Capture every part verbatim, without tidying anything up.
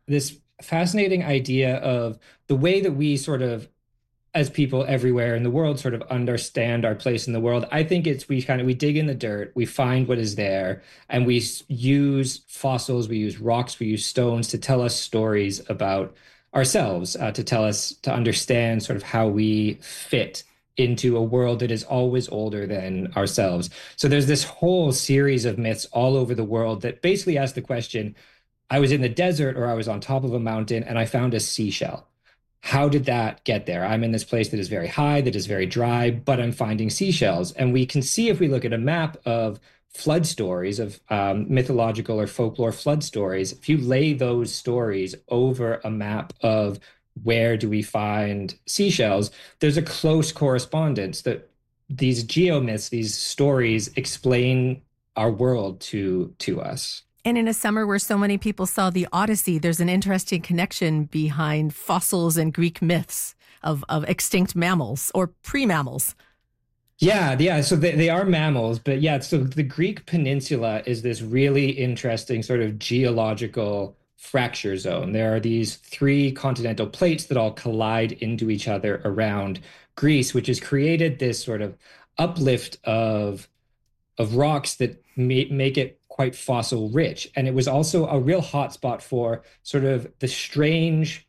this fascinating idea of the way that we sort of as people everywhere in the world sort of understand our place in the world. I think it's we kind of we dig in the dirt, we find what is there, and we use fossils, we use rocks, we use stones to tell us stories about ourselves, uh, to tell us to understand sort of how we fit into a world that is always older than ourselves. So there's this whole series of myths all over the world that basically ask the question, I was in the desert or I was on top of a mountain and I found a seashell. How did that get there? I'm in this place that is very high, that is very dry, but I'm finding seashells. And we can see if we look at a map of flood stories, of um, mythological or folklore flood stories, if you lay those stories over a map of where do we find seashells, there's a close correspondence that these geomyths, these stories explain our world to to us. And in a summer where so many people saw the Odyssey, there's an interesting connection behind fossils and Greek myths of, of extinct mammals or pre-mammals. Yeah, yeah. So they, they are mammals, but yeah, so the Greek peninsula is this really interesting sort of geological fracture zone. There are these three continental plates that all collide into each other around Greece, which has created this sort of uplift of of rocks that ma- make it quite fossil rich. And it was also a real hotspot for sort of the strange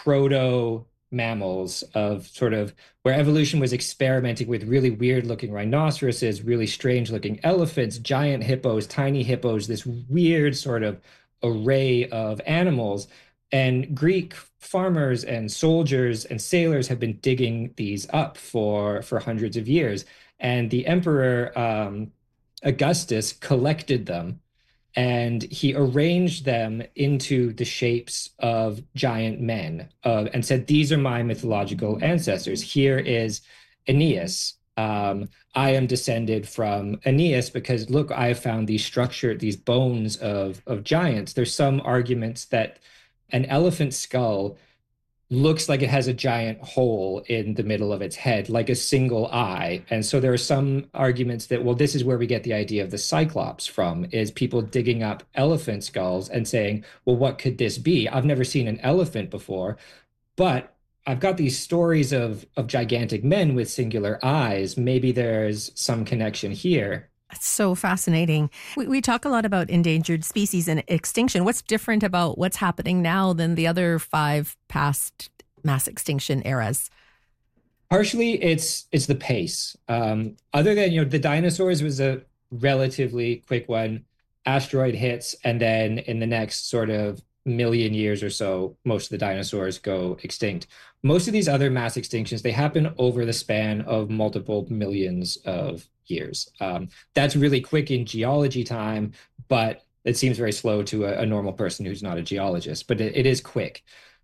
proto mammals of sort of where evolution was experimenting with really weird looking rhinoceroses, really strange looking elephants, giant hippos, tiny hippos, this weird sort of array of animals. And Greek farmers and soldiers and sailors have been digging these up for, for hundreds of years. And the emperor, um, Augustus, collected them and he arranged them into the shapes of giant men uh, and said, these are my mythological ancestors. Here is Aeneas. Um, I am descended from Aeneas because, look, I have found these structured, these bones of, of giants. There's some arguments that an elephant skull looks like it has a giant hole in the middle of its head, like a single eye. And so there are some arguments that, well, this is where we get the idea of the Cyclops from, is people digging up elephant skulls and saying, well, what could this be? I've never seen an elephant before, but I've got these stories of, of gigantic men with singular eyes. Maybe there's some connection here. It's so fascinating. We, we talk a lot about endangered species and extinction. What's different about what's happening now than the other five past mass extinction eras? Partially, it's it's the pace. Um, other than, you know, the dinosaurs was a relatively quick one. Asteroid hits, and then in the next sort of million years or so, most of the dinosaurs go extinct. Most of these other mass extinctions, they happen over the span of multiple millions of years. Um, that's really quick in geology time, but it seems very slow to a, a normal person who's not a geologist, but it, it is quick.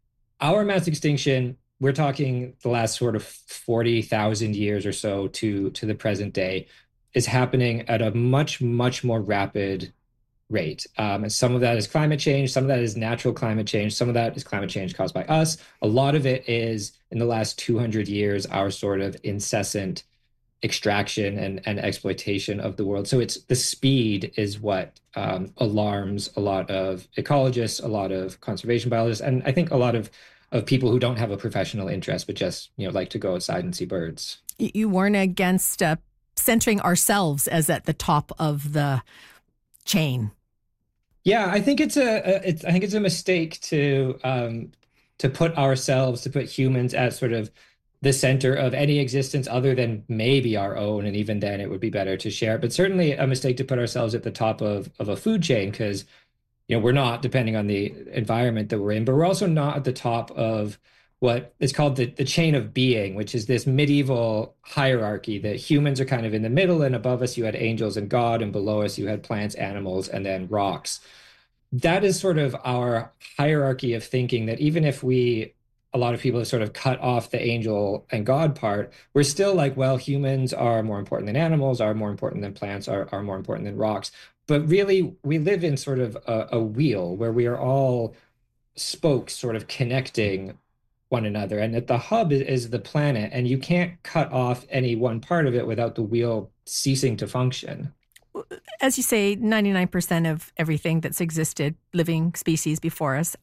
Our mass extinction, we're talking the last sort of forty thousand years or so to, to the present day, is happening at a much, much more rapid rate. Um, and some of that is climate change. Some of that is natural climate change. Some of that is climate change caused by us. A lot of it is, in the last two hundred years, our sort of incessant extraction and, and exploitation of the world. So it's the speed is what um, alarms a lot of ecologists, a lot of conservation biologists, and I think a lot of of people who don't have a professional interest, but just, you know, like to go outside and see birds. You warn against uh, centering ourselves as at the top of the chain. Yeah, I think it's a, a it's I think it's a mistake to um, to put ourselves, to put humans at sort of the center of any existence other than maybe our own, and even then it would be better to share it. But certainly a mistake to put ourselves at the top of of a food chain, because, you know, we're not, depending on the environment that we're in, but we're also not at the top of what is called the, the chain of being, which is this medieval hierarchy that humans are kind of in the middle, and above us you had angels and God, and below us you had plants, animals, and then rocks. That is sort of our hierarchy of thinking, that even if we, a lot of people have sort of cut off the angel and God part, we're still like, well, humans are more important than animals, are more important than plants, are, are more important than rocks. But really, we live in sort of a, a wheel where we are all spokes sort of connecting one another. And at the hub is, is the planet, and you can't cut off any one part of it without the wheel ceasing to function. As you say, ninety-nine percent of everything that's existed, living species before us,